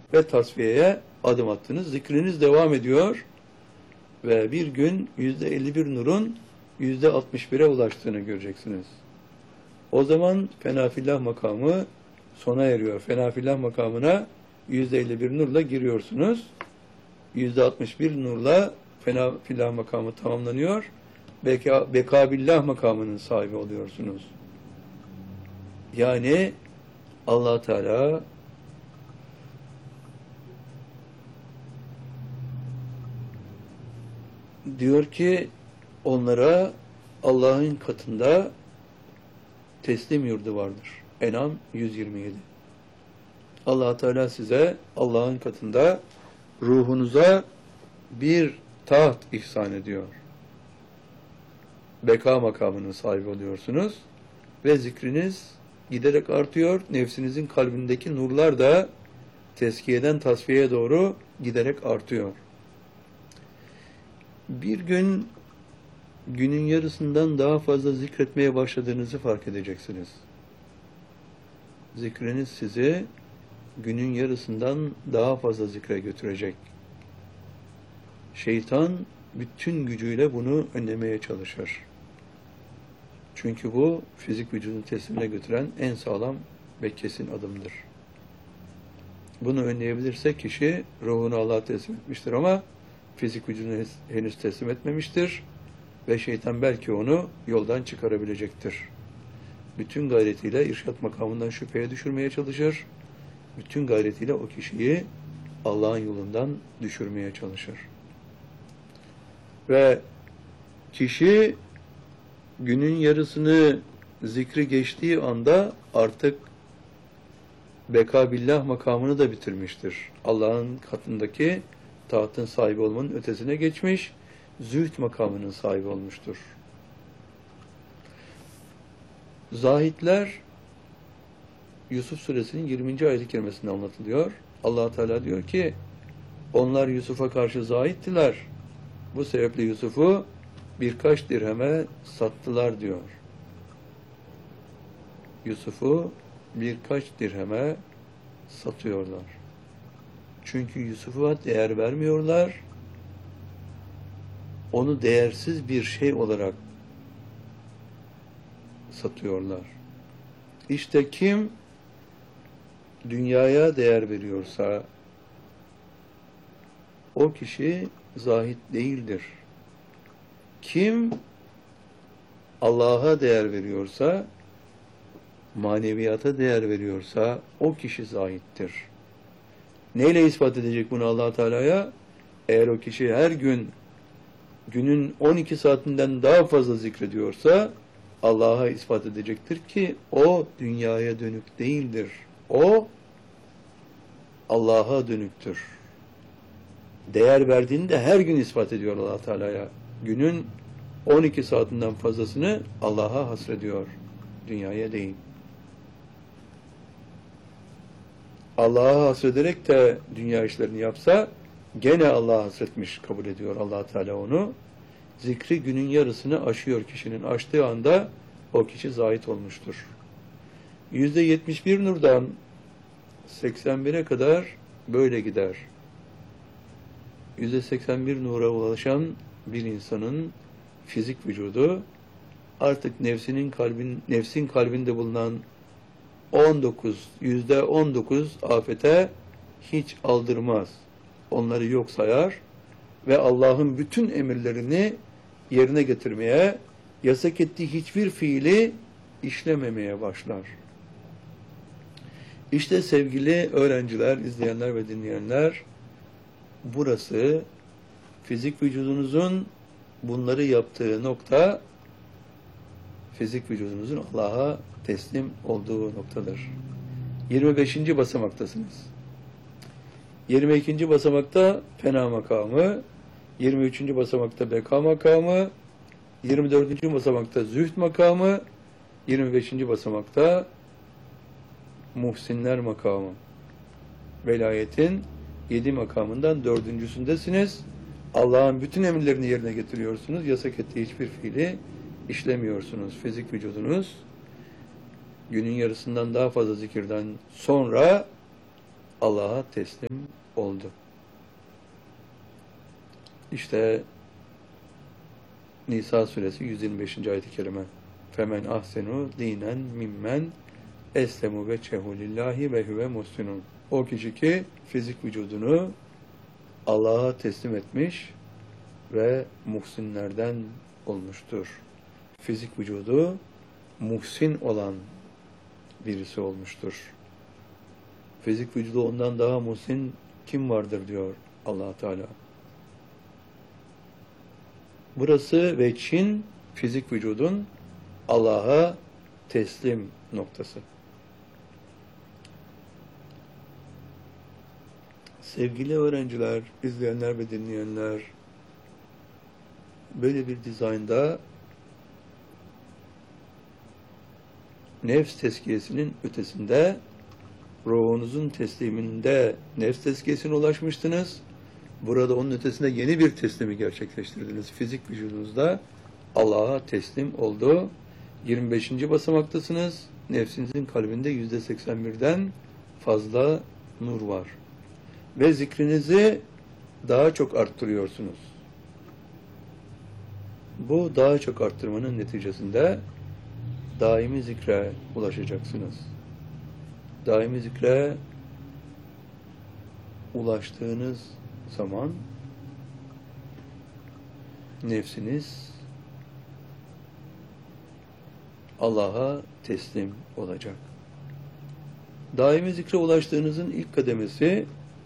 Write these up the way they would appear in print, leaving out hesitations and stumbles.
ve tasfiyeye adım attınız. Zikriniz devam ediyor ve bir gün %51 nurun %61'e ulaştığını göreceksiniz. O zaman fenafillah makamı sona eriyor. Fenafillah makamına %51 nurla giriyorsunuz. %61 nurla fenafillah makamı tamamlanıyor. Bekabillah makamının sahibi oluyorsunuz. Yani Allah Teala diyor ki onlara Allah'ın katında teslim yurdu vardır. En'am 127. Allah Teala size Allah'ın katında ruhunuza bir taht ihsan ediyor. Beka makamının sahibi oluyorsunuz ve zikriniz giderek artıyor. Nefsinizin kalbindeki nurlar da tezkiyeden tasfiyeye doğru giderek artıyor. Bir gün günün yarısından daha fazla zikretmeye başladığınızı fark edeceksiniz. Zikriniz sizi günün yarısından daha fazla zikre götürecek. Şeytan bütün gücüyle bunu önlemeye çalışır. Çünkü bu fizik vücudun teslimine götüren en sağlam ve kesin adımdır. Bunu önleyebilirse kişi ruhunu Allah'a teslim etmiştir ama fizik vücudunu henüz teslim etmemiştir ve şeytan belki onu yoldan çıkarabilecektir. Bütün gayretiyle irşat makamından şüpheye düşürmeye çalışır. Bütün gayretiyle o kişiyi Allah'ın yolundan düşürmeye çalışır. Ve kişi günün yarısını zikri geçtiği anda artık bekabillah makamını da bitirmiştir. Allah'ın katındaki tahtın sahibi olmanın ötesine geçmiş, zühd makamının sahibi olmuştur. Zahitler Yusuf suresinin 20. ayet-i kerimesinde anlatılıyor. Allah Teala diyor ki onlar Yusuf'a karşı zahittiler. Bu sebeple Yusuf'u birkaç dirheme sattılar diyor. Yusuf'u birkaç dirheme satıyorlar. Çünkü Yusuf'a değer vermiyorlar. Onu değersiz bir şey olarak satıyorlar. İşte kim dünyaya değer veriyorsa o kişi zahid değildir. Kim Allah'a değer veriyorsa, maneviyata değer veriyorsa o kişi zahittir. Neyle ispat edecek bunu Allah Teala'ya? Eğer o kişi her gün günün 12 saatinden daha fazla zikrediyorsa Allah'a ispat edecektir ki o dünyaya dönük değildir. O Allah'a dönüktür. Değer verdiğini de her gün ispat ediyor Allah Teala'ya. Günün 12 saatinden fazlasını Allah'a hasrediyor. Dünyaya değil. Allah'a hasrederek de dünya işlerini yapsa gene Allah'a hasretmiş kabul ediyor Allah Teala onu. Zikri günün yarısını aşıyor kişinin. Aştığı anda o kişi zahit olmuştur. %71 nurdan 81'e kadar böyle gider. %81 nura ulaşan bir insanın fizik vücudu artık nefsin kalbinde bulunan %19 afete hiç aldırmaz. Onları yok sayar ve Allah'ın bütün emirlerini yerine getirmeye, yasak ettiği hiçbir fiili işlememeye başlar. İşte sevgili öğrenciler, izleyenler ve dinleyenler, burası fizik vücudunuzun bunları yaptığı nokta, fizik vücudunuzun Allah'a teslim olduğu noktadır. 25. basamaktasınız. 22. basamakta fena makamı, 23. basamakta beka makamı, 24. basamakta zühd makamı, 25. basamakta muhsinler makamı. Velayetin 7 makamından 4.'sündesiniz. Allah'ın bütün emirlerini yerine getiriyorsunuz. Yasak ettiği hiçbir fiili işlemiyorsunuz. Fizik vücudunuz günün yarısından daha fazla zikirden sonra Allah'a teslim oldu. İşte Nisa suresi 125. ayet-i kerime. Femen ahsenu dinen mimmen eslemu ve lillahi ve huve muhsinun. O kişi ki fizik vücudunu Allah'a teslim etmiş ve muhsinlerden olmuştur. Fizik vücudu muhsin olan birisi olmuştur. Fizik vücudu ondan daha muhsin kim vardır diyor Allah Teala. Burası ve Çin fizik vücudun Allah'a teslim noktası. Sevgili öğrenciler, izleyenler ve dinleyenler, böyle bir dizaynda nefs tezkiyesinin ötesinde, ruhunuzun tesliminde nefs tezkiyesine ulaşmıştınız. Burada onun ötesinde yeni bir teslimi gerçekleştirdiniz. Fizik vücudunuzda Allah'a teslim oldu. 25. basamaktasınız. Nefsinizin kalbinde %81'den fazla nur var. Ve zikrinizi daha çok arttırıyorsunuz. Bu daha çok arttırmanın neticesinde daimi zikre ulaşacaksınız. Daimi zikre ulaştığınız zaman nefsiniz Allah'a teslim olacak. Daimi zikre ulaştığınızın ilk kademesi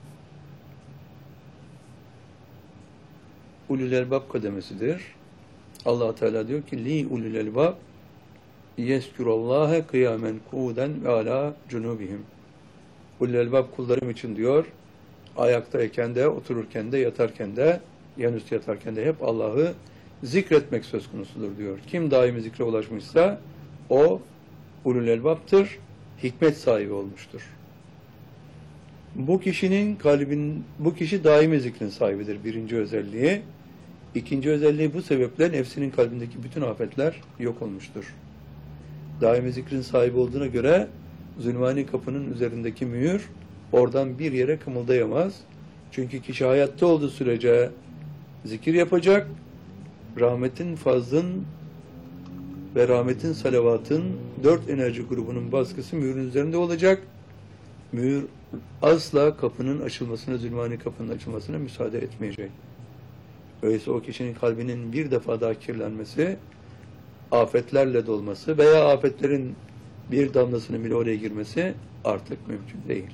ulul elbab kademesidir. Allah Teala diyor ki li ulul elbab yezkurullâhe kıyamen kuuden ve alâ cunubihim. Ulul elbab kullarım için diyor, ayaktayken de, otururken de, yatarken de, yanüstü yatarken de hep Allah'ı zikretmek söz konusudur diyor. Kim daimi zikre ulaşmışsa o ulul elbaptır, hikmet sahibi olmuştur. Bu kişi daimi zikrin sahibidir, birinci özelliği. İkinci özelliği, bu sebeple nefsinin kalbindeki bütün afetler yok olmuştur. Daimi zikrin sahibi olduğuna göre zulmani kapının üzerindeki mühür oradan bir yere kımıldayamaz. Çünkü kişi hayatta olduğu sürece zikir yapacak, rahmetin, fazlın ve rahmetin, salavatın 4 enerji grubunun baskısı mühürün üzerinde olacak. Mühür asla kapının açılmasına, zulmani kapının açılmasına müsaade etmeyecek. Öyleyse o kişinin kalbinin bir defa daha kirlenmesi, afetlerle dolması veya afetlerin bir damlasının bile oraya girmesi artık mümkün değil.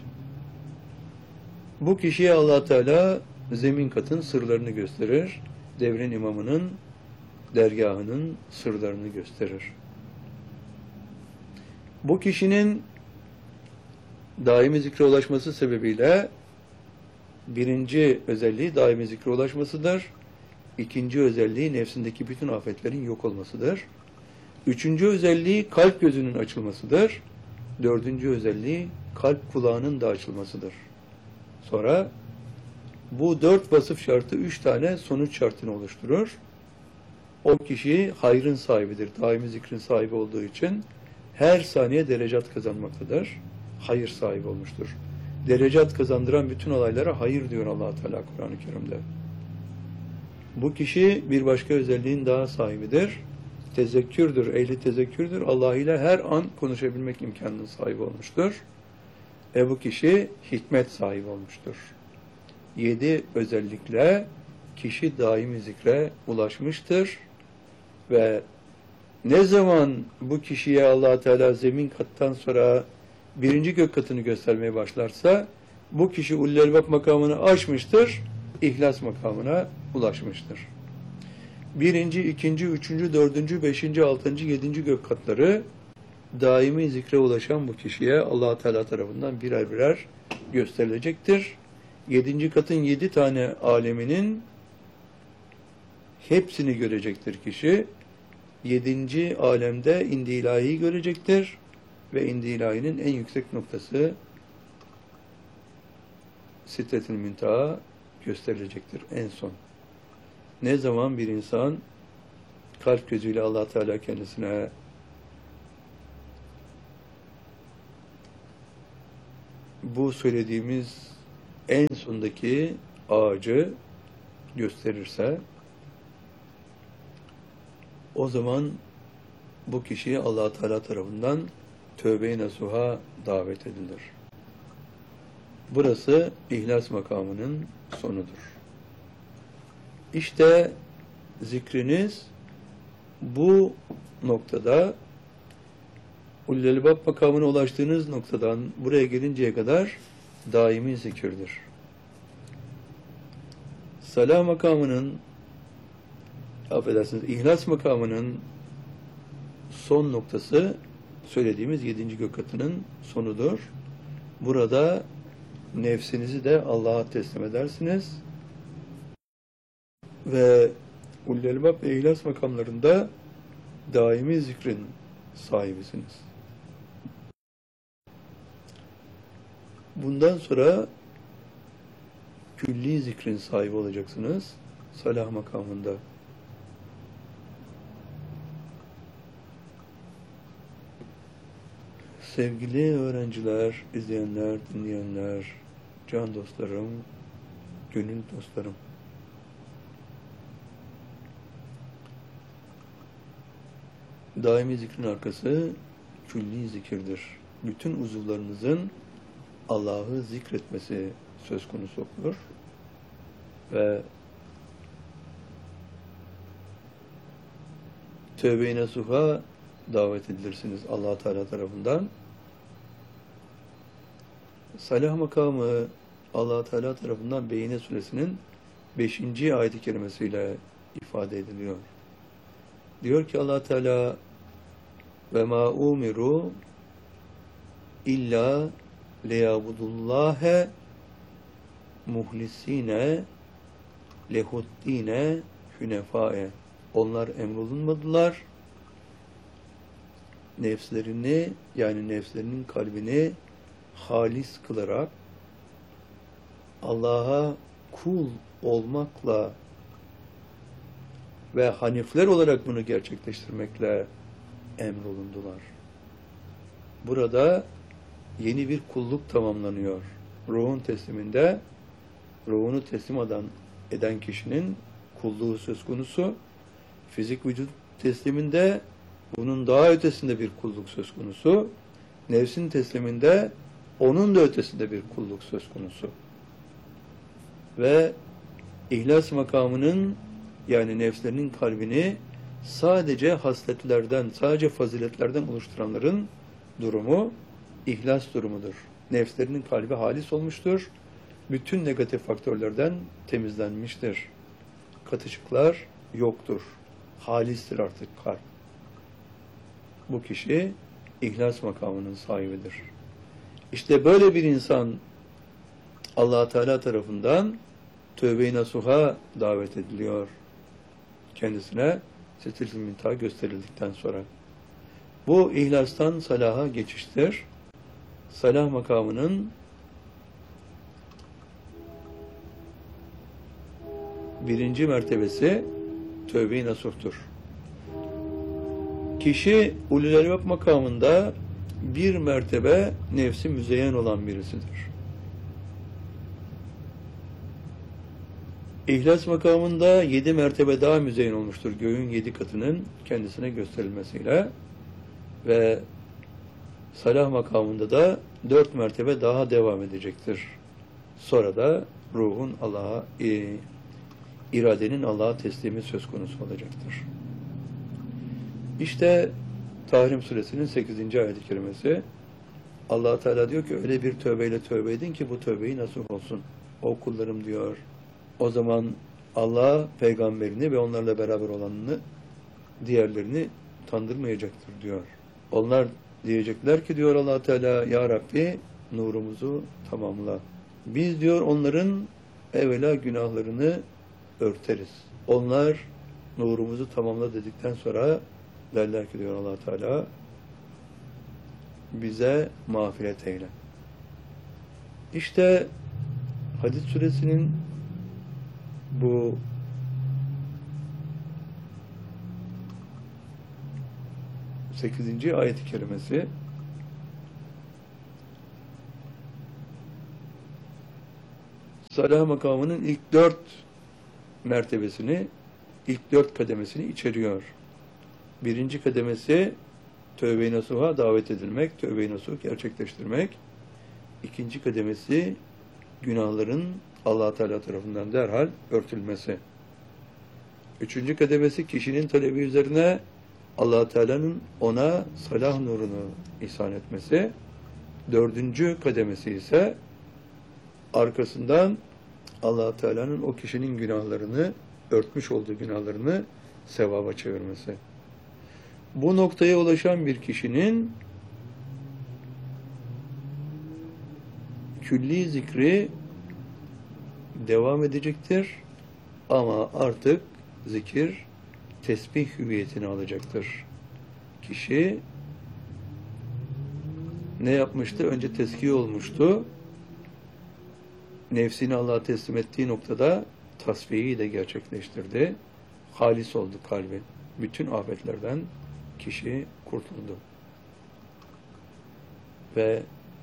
Bu kişiye Allah Teala zemin katın sırlarını gösterir, devrin imamının dergahının sırlarını gösterir. Bu kişinin daimi zikre ulaşması sebebiyle birinci özelliği daimi zikre ulaşmasıdır. İkinci özelliği nefsindeki bütün afetlerin yok olmasıdır. Üçüncü özelliği kalp gözünün açılmasıdır. Dördüncü özelliği kalp kulağının da açılmasıdır. Sonra bu 4 vasıf şartı 3 tane sonuç şartını oluşturur. O kişi hayrın sahibidir. Daimi zikrin sahibi olduğu için her saniye derecat kazanmaktadır. Hayır sahibi olmuştur. Derecat kazandıran bütün olaylara hayır diyor Allah Teala Kur'an-ı Kerim'de. Bu kişi bir başka özelliğin daha sahibidir. Tezekkürdür, ehli tezekkürdür. Allah ile her an konuşabilmek imkanının sahibi olmuştur. Bu kişi hikmet sahibi olmuştur. 7 özellikle kişi daimi zikre ulaşmıştır ve ne zaman bu kişiye Allah Teala zemin kattan sonra birinci gök katını göstermeye başlarsa bu kişi ulul elbab makamını aşmıştır, ihlas makamına ulaşmıştır. Birinci, ikinci, üçüncü, dördüncü, beşinci, altıncı, yedinci gök katları daimi zikre ulaşan bu kişiye Allah Teala tarafından birer birer gösterilecektir. 7. katın 7 tane aleminin hepsini görecektir kişi. 7. alemde indi ilahiyi görecektir ve indi ilahinin en yüksek noktası Sidretül Münteha gösterilecektir en son. Ne zaman bir insan kalp gözüyle Allah Teala kendisine bu söylediğimiz en sondaki ağacı gösterirse, o zaman bu kişi Allah Teala tarafından tövbe-i nasuha davet edilir. Burası ihlas makamının sonudur. İşte zikriniz bu noktada, Ulul-Albab makamına ulaştığınız noktadan buraya gelinceye kadar daimi zikirdir. Salah makamının, affedersiniz, ihlas makamının son noktası söylediğimiz 7. gök katının sonudur. Burada nefsinizi de Allah'a teslim edersiniz ve Ulul-Albab ve ihlas makamlarında daimi zikrin sahibisiniz. Bundan sonra külli zikrin sahibi olacaksınız salah makamında. Sevgili öğrenciler, izleyenler, dinleyenler, can dostlarım, gönül dostlarım. Daimi zikrin arkası külli zikirdir. Bütün uzuvlarınızın Allah'ı zikretmesi söz konusu olur ve tövbe-i nasuha davet edilirsiniz Allah Teala tarafından. Salah makamı Allah Teala tarafından Beyine suresinin 5. ayet-i kerimesiyle ifade ediliyor. Diyor ki Allah Teala, ve ma umiru illa liyabudullâhe muhlisine lehuddine hünefâe. Onlar emrolunmadılar. Nefslerini, yani nefslerinin kalbini halis kılarak Allah'a kul olmakla ve hanifler olarak bunu gerçekleştirmekle emrolundular. Burada yeni bir kulluk tamamlanıyor. Ruhun tesliminde, ruhunu teslim eden kişinin kulluğu söz konusu. Fizik vücut tesliminde bunun daha ötesinde bir kulluk söz konusu. Nefsin tesliminde onun da ötesinde bir kulluk söz konusu. Ve ihlas makamının, yani nefslerinin kalbini sadece hasletlerden, sadece faziletlerden oluşturanların durumu ihlas durumudur. Nefslerinin kalbi halis olmuştur. Bütün negatif faktörlerden temizlenmiştir. Katışıklar yoktur. Halistir artık kalp. Bu kişi ihlas makamının sahibidir. İşte böyle bir insan Allah Teala tarafından tövbe-i nasuha davet ediliyor. Kendisine Sidratul Muntaha gösterildikten sonra. Bu ihlastan salaha geçiştir. Salah makamının birinci mertebesi tövbe-i nasuhtur. Kişi Ulul-Albab makamında bir mertebe nefsi müzeyyen olan birisidir. İhlas makamında 7 mertebe daha müzeyyen olmuştur. Göğün 7 katının kendisine gösterilmesiyle ve salah makamında da 4 mertebe daha devam edecektir. Sonra da ruhun Allah'a, iradenin Allah'a teslimi söz konusu olacaktır. İşte Tahrim suresinin 8. ayet-i kerimesi, Allah Teala diyor ki öyle bir tövbeyle tövbe edin ki bu tövbeyi nasuh olsun. O kullarım diyor. O zaman Allah peygamberini ve onlarla beraber olanını, diğerlerini tandırmayacaktır diyor. Onlar diyecekler ki diyor Allah Teala, ya Rabbi nurumuzu tamamla. Biz diyor onların evvela günahlarını örteriz. Onlar nurumuzu tamamla dedikten sonra derler ki diyor Allah Teala, bize mağfiret eyle. İşte Hadid suresinin bu 8. ayet-i kerimesi salah makamının ilk 4 mertebesini, ilk 4 kademesini içeriyor. Birinci kademesi tövbe-i nasuha davet edilmek, tövbe-i nasuh gerçekleştirmek. İkinci kademesi günahların Allah Teala tarafından derhal örtülmesi. Üçüncü kademesi kişinin talebi üzerine Allah Teala'nın ona salah nurunu ihsan etmesi. Dördüncü kademesi ise arkasından Allah Teala'nın o kişinin günahlarını, örtmüş olduğu günahlarını sevaba çevirmesi. Bu noktaya ulaşan bir kişinin külli zikri devam edecektir ama artık zikir tesbih hüviyetini alacaktır. Kişi ne yapmıştı? Önce tezkiye olmuştu. Nefsini Allah'a teslim ettiği noktada tasfiyeyi de gerçekleştirdi. Halis oldu kalbi. Bütün afetlerden kişi kurtuldu. Ve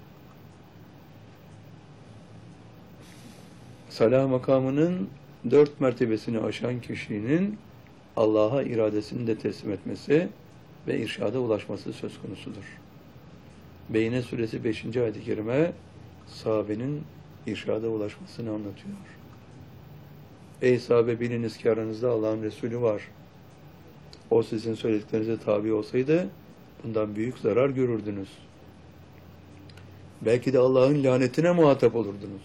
salah makamının 4 mertebesini aşan kişinin Allah'a iradesini de teslim etmesi ve irşada ulaşması söz konusudur. Beyne suresi 5. ayet-i kerime sahabenin irşada ulaşmasını anlatıyor. Ey sahabe, biliniz ki aranızda Allah'ın Resulü var. O sizin söylediklerinize tabi olsaydı bundan büyük zarar görürdünüz. Belki de Allah'ın lanetine muhatap olurdunuz.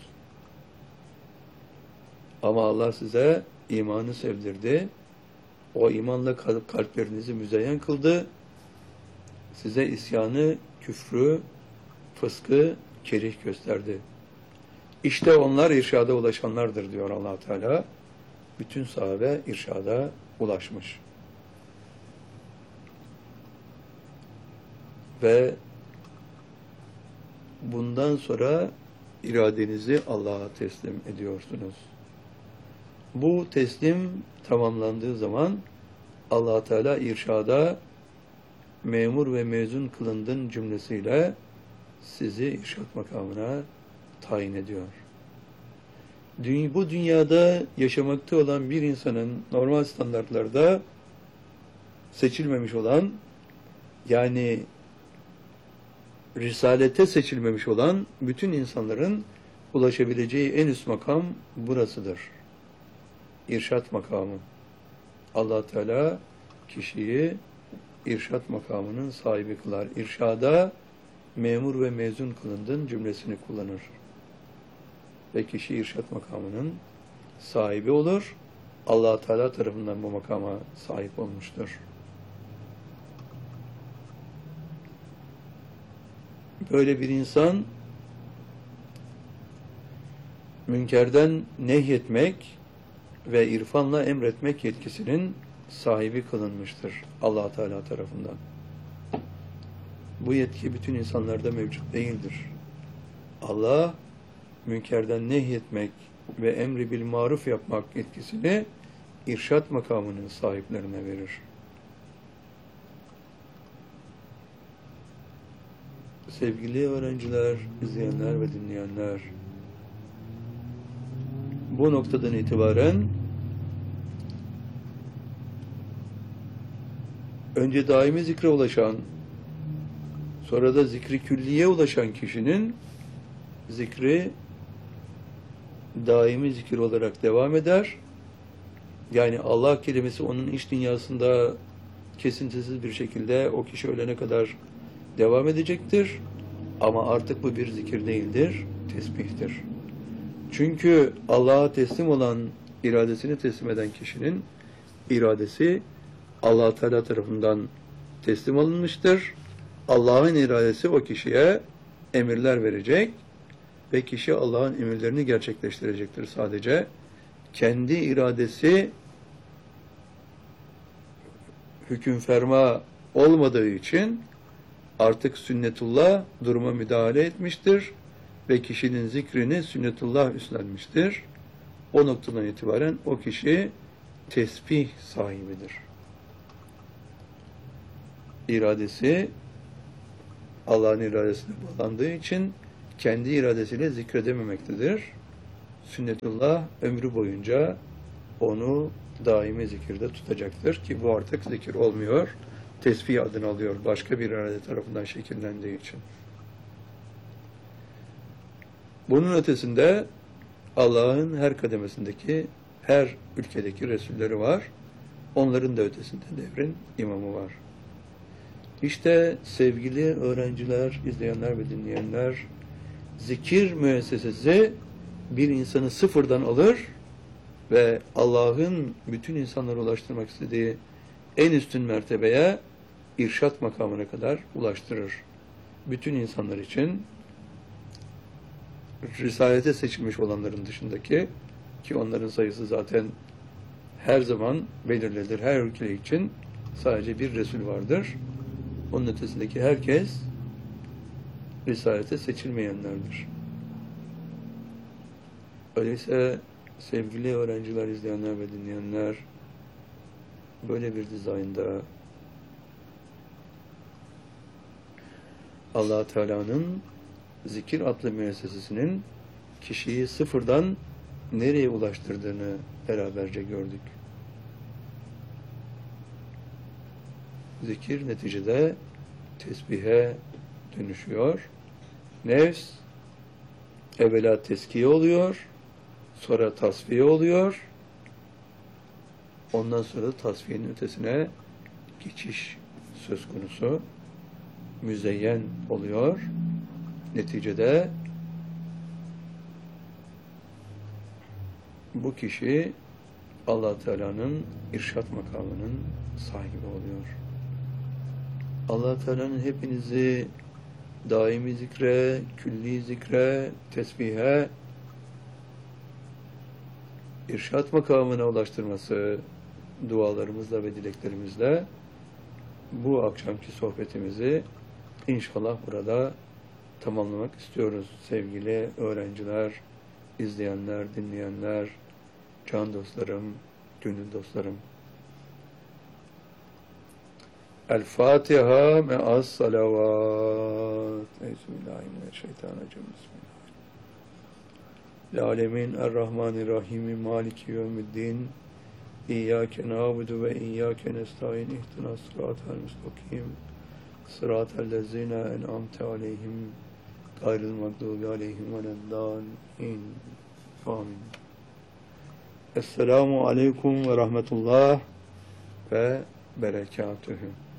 Ama Allah size imanı sevdirdi. O imanla kalplerinizi müzeyyen kıldı. Size isyanı, küfrü, fıskı kerih gösterdi. İşte onlar irşada ulaşanlardır diyor Allah Teala. Bütün sahabe irşada ulaşmış. Ve bundan sonra iradenizi Allah'a teslim ediyorsunuz. Bu teslim tamamlandığı zaman Allah Teala irşada memur ve mezun kılındın cümlesiyle sizi irşad makamına tayin ediyor. Bu dünyada yaşamakta olan bir insanın normal standartlarda seçilmemiş olan, yani risalete seçilmemiş olan bütün insanların ulaşabileceği en üst makam burasıdır. İrşad makamı. Allah Teala kişiyi irşad makamının sahibi kılar. İrşada memur ve mezun kılındın cümlesini kullanır. Ve kişi irşad makamının sahibi olur. Allah Teala tarafından bu makama sahip olmuştur. Böyle bir insan münkerden nehyetmek ve irfanla emretmek yetkisinin sahibi kılınmıştır Allah Teala tarafından. Bu yetki bütün insanlarda mevcut değildir. Allah münkerden nehyetmek ve emri bil maruf yapmak yetkisini irşad makamının sahiplerine verir. Sevgili öğrenciler, izleyenler ve dinleyenler, bu noktadan itibaren önce daimi zikre ulaşan, sonra da zikri külliye ulaşan kişinin zikri daimi zikir olarak devam eder. Yani Allah kelimesi onun iç dünyasında kesintisiz bir şekilde o kişi ölene kadar devam edecektir. Ama artık bu bir zikir değildir, tesbihtir. Çünkü Allah'a teslim olan, iradesini teslim eden kişinin iradesi Allah Teala tarafından teslim alınmıştır. Allah'ın iradesi o kişiye emirler verecek ve kişi Allah'ın emirlerini gerçekleştirecektir sadece. Kendi iradesi hüküm ferma olmadığı için artık sünnetullah duruma müdahale etmiştir ve kişinin zikrini sünnetullah üstlenmiştir. O noktadan itibaren o kişi tesbih sahibidir. İradesi Allah'ın iradesine bağlandığı için kendi iradesiyle zikredememektedir. sünnetullah ömrü boyunca onu daimi zikirde tutacaktır ki bu artık zikir olmuyor. Tesbih adını alıyor başka bir irade tarafından şekillendiği için. Bunun ötesinde Allah'ın her kademesindeki, her ülkedeki Resulleri var. Onların da ötesinde devrin imamı var. İşte sevgili öğrenciler, izleyenler ve dinleyenler, zikir müessesesi bir insanı sıfırdan alır ve Allah'ın bütün insanlara ulaştırmak istediği en üstün mertebeye, irşat makamına kadar ulaştırır. Bütün insanlar için risalete seçilmiş olanların dışındaki, ki onların sayısı zaten her zaman belirlidir. Her ülke için sadece bir Resul vardır. Onun ötesindeki herkes risalete seçilmeyenlerdir. Öyleyse sevgili öğrenciler, izleyenler ve dinleyenler, böyle bir dizaynda Allah Teala'nın zikir adlı müessesesinin kişiyi sıfırdan nereye ulaştırdığını beraberce gördük. Zikir neticede tesbihe dönüşüyor. Nefs evvela teskiye oluyor, sonra tasfiye oluyor. Ondan sonra tasfiyenin ötesine geçiş söz konusu. Müzeyyen oluyor. Neticede bu kişi Allah Teala'nın irşat makamının sahibi oluyor. Allah Teala'nın hepinizi daimi zikre, külli zikre, tesbihe, irşat makamına ulaştırması dualarımızla ve dileklerimizle bu akşamki sohbetimizi inşallah burada tamamlamak istiyoruz. Sevgili öğrenciler, izleyenler, dinleyenler, can dostlarım, gönül dostlarım. El Fatiha me'as salavat. Euzubillahimineşşeytanirracim. Bismillahirrahmanirrahim. Alemin Errahmanirrahim. Maliki yevmiddin. İyyâke nâbudu ve iyyâke nestaîn. İhtinas sıratal müstakim. Sıratal lezîne en'amte aleyhim. Gayril mağdûbi aleyhim veleddâlin. Amin. Esselamu aleyküm ve rahmetullah ve berekatühü.